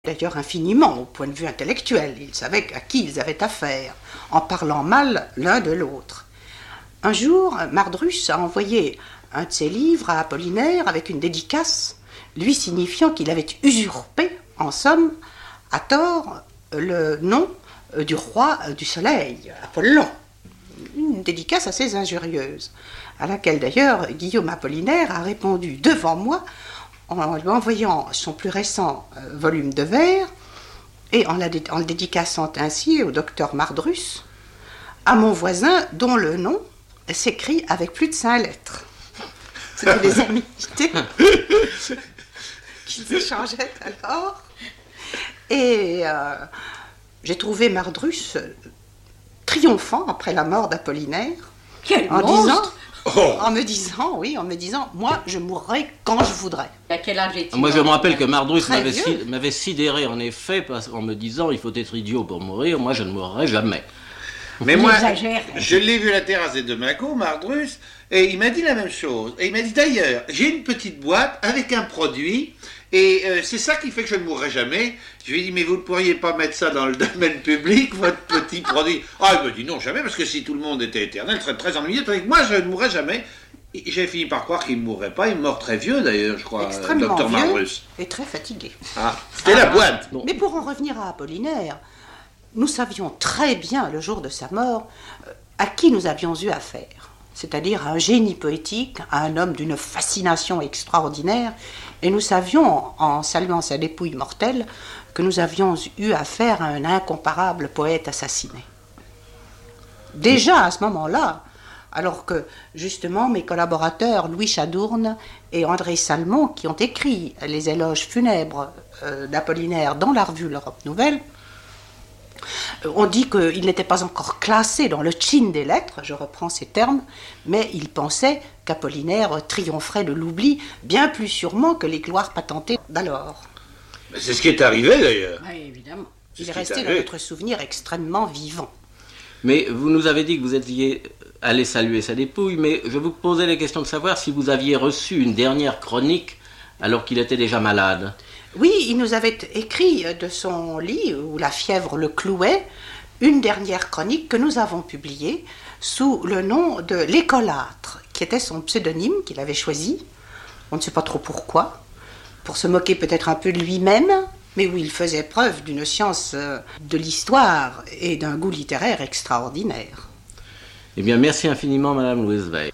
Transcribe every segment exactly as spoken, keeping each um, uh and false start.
D'ailleurs infiniment au point de vue intellectuel. Ils savaient à qui ils avaient affaire, en parlant mal l'un de l'autre. Un jour, Mardrus a envoyé un de ses livres à Apollinaire avec une dédicace, lui signifiant qu'il avait usurpé, en somme, à tort, le nom du roi du soleil, Apollon. Une dédicace assez injurieuse, à laquelle d'ailleurs Guillaume Apollinaire a répondu devant moi en lui envoyant son plus récent euh, volume de vers et en, la dé- en le dédicaçant ainsi au docteur Mardrus, à mon voisin dont le nom s'écrit avec plus de cinq lettres. C'était des amitiés qu'ils échangeaient alors. Et euh, j'ai trouvé Mardrus triomphant après la mort d'Apollinaire. Quel en monstre! disant, Oh. En me disant, oui, en me disant, moi, je mourrai quand je voudrais. À quel âge est-il? Moi, je me rappelle que Mardrus Très m'avait, vieux. si- m'avait sidéré, en effet, parce- en me disant il faut être idiot pour mourir. Moi, je ne mourrai jamais. Mais Il moi, exagère. je l'ai vu à la terrasse des Demaco, Mardrus, et il m'a dit la même chose. Et il m'a dit d'ailleurs, j'ai une petite boîte avec un produit, et euh, c'est ça qui fait que je ne mourrai jamais. Je lui ai dit, mais vous ne pourriez pas mettre ça dans le domaine public, votre petit produit? Ah, il m'a dit non, jamais, parce que si tout le monde était éternel, il serait très ennuyé, tandis que moi, je ne mourrai jamais. Et j'ai fini par croire qu'il ne mourrait pas, il est mort très vieux d'ailleurs, je crois, Extrêmement docteur vieux Mardrus. et très fatigué. Ah, c'était la boîte. Bon. Mais pour en revenir à Apollinaire, nous savions très bien, le jour de sa mort, euh, à qui nous avions eu affaire. C'est-à-dire à un génie poétique, à un homme d'une fascination extraordinaire. Et nous savions, en saluant sa dépouille mortelle, que nous avions eu affaire à un incomparable poète assassiné. Déjà à ce moment-là, alors que justement mes collaborateurs Louis Chadourne et André Salmon, qui ont écrit les éloges funèbres euh, d'Apollinaire dans la revue L'Europe Nouvelle, euh, on dit qu'il n'était pas encore classé dans le tchin des lettres, je reprends ces termes, mais ils pensaient qu'Apollinaire triompherait de l'oubli bien plus sûrement que les gloires patentées d'alors. Mais c'est ce qui est arrivé d'ailleurs. Oui, évidemment. C'est Il ce est qui est resté dans arrivé. notre souvenir extrêmement vivant. Mais vous nous avez dit que vous étiez allé saluer sa dépouille, mais je vous posais la question de savoir si vous aviez reçu une dernière chronique alors qu'il était déjà malade. Oui, il nous avait écrit de son lit, où la fièvre le clouait, une dernière chronique que nous avons publiée sous le nom de L'Écolâtre, qui était son pseudonyme qu'il avait choisi, on ne sait pas trop pourquoi, pour se moquer peut-être un peu de lui-même, mais où il faisait preuve d'une science euh, de l'histoire et d'un goût littéraire extraordinaire. Eh bien, merci infiniment, Madame Louise Veil.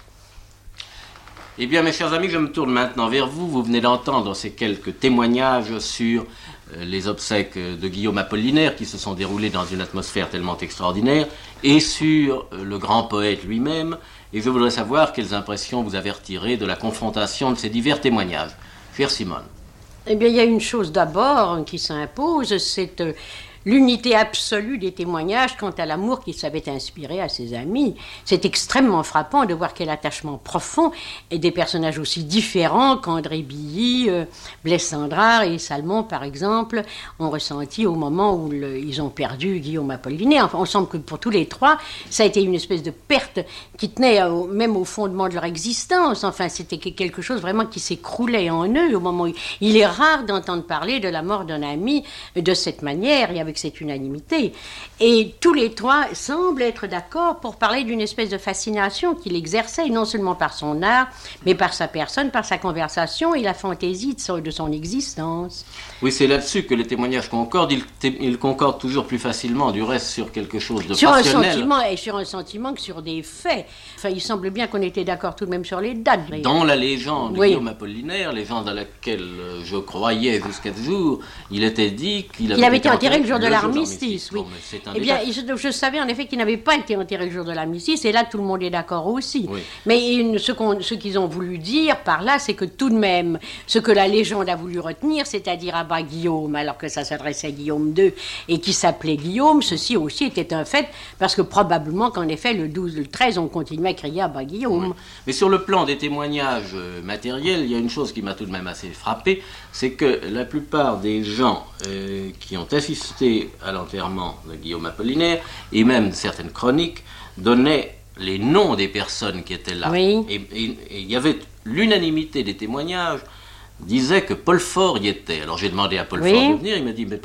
Eh bien, mes chers amis, je me tourne maintenant vers vous. Vous venez d'entendre ces quelques témoignages sur euh, les obsèques de Guillaume Apollinaire qui se sont déroulés dans une atmosphère tellement extraordinaire et sur euh, le grand poète lui-même. Et je voudrais savoir quelles impressions vous avez retirées de la confrontation de ces divers témoignages. Chère Simone. Eh bien, il y a une chose d'abord qui s'impose, c'est euh, l'unité absolue des témoignages quant à l'amour qu'il savait inspirer à ses amis. C'est extrêmement frappant de voir quel attachement profond et des personnages aussi différents qu'André Billy, euh, Blaise Cendrars et Salmon, par exemple, ont ressenti au moment où le- ils ont perdu Guillaume Apollinaire. Enfin, on semble que pour tous les trois, ça a été une espèce de perte qui tenait au- même au fondement de leur existence. Enfin, c'était que- quelque chose vraiment qui s'écroulait en eux au moment où... Il est rare d'entendre parler de la mort d'un ami de cette manière et avec cette unanimité. Et tous les trois semblent être d'accord pour parler d'une espèce de fascination qu'il exerçait, non seulement par son art, mais par sa personne, par sa conversation et la fantaisie de son, de son existence. Oui, c'est là-dessus que les témoignages concordent. Ils, té- ils concordent toujours plus facilement, du reste, sur quelque chose de Sur un passionnel. sentiment, et sur un sentiment que sur des faits. Enfin, il semble bien qu'on était d'accord tout de même sur les dates. Dans la légende de Oui. Guillaume Apollinaire, légende à laquelle euh, je croyais jusqu'à ce jour, il était dit qu'il avait, Il avait été enterré le jour de l'armistice, oui. Bon, mais c'est un Eh bien, détail. je, je savais en effet qu'il n'avait pas été enterré le jour de l'armistice, et là, tout le monde est d'accord aussi. Oui. Mais une- ce, qu'on- ce qu'ils ont voulu dire par là, c'est que tout de même, ce que la légende a voulu retenir, c'est-à-dire à bas Guillaume, alors que ça s'adressait à Guillaume deux, et qui s'appelait Guillaume, ceci aussi était un fait, parce que probablement qu'en effet, le douze, le treize, on continuait à crier à bas Guillaume. Oui. Mais sur le plan des témoignages euh, matériels, il y a une chose qui m'a tout de même assez frappé, c'est que la plupart des gens euh, qui ont assisté à l'enterrement de Guillaume Apollinaire, et même certaines chroniques, donnaient les noms des personnes qui étaient là. Oui. Et et- et il y avait l'unanimité des témoignages disait que Paul Fort y était. Alors j'ai demandé à Paul Oui. Fort de venir, il m'a dit, mais